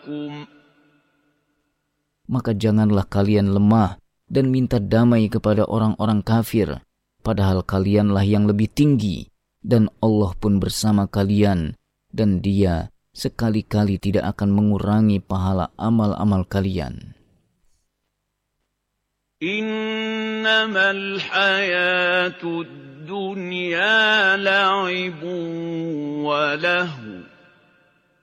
Maka janganlah kalian lemah dan minta damai kepada orang-orang kafir, padahal kalianlah yang lebih tinggi, dan Allah pun bersama kalian, dan Dia sekali-kali tidak akan mengurangi pahala amal-amal kalian. Innamal hayatud dunya la'ibun wa lahu